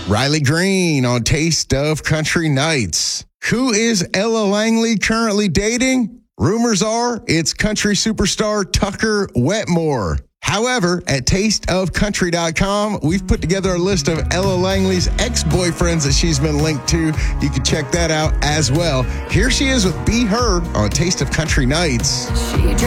Riley Green on Taste of Country Nights. Who is Ella Langley currently dating? Rumors are it's country superstar Tucker Wetmore. However, at tasteofcountry.com, we've put together a list of Ella Langley's ex-boyfriends that she's been linked to. You can check that out as well. Here she is with Be Her on Taste of Country Nights.